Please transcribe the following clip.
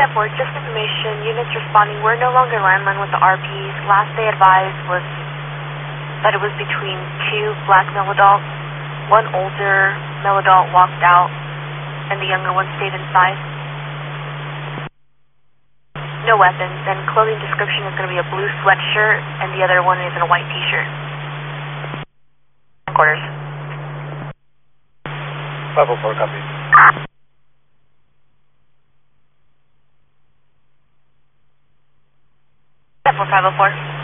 504, just information. Units responding. We're no longer landline with the RPs. Last they advised was that it was between two black male adults. One older male adult walked out, and the younger one stayed inside. No weapons, and clothing description is going to be a blue sweatshirt, and the other one is in a white t-shirt. Quarters. 504, copy. 504.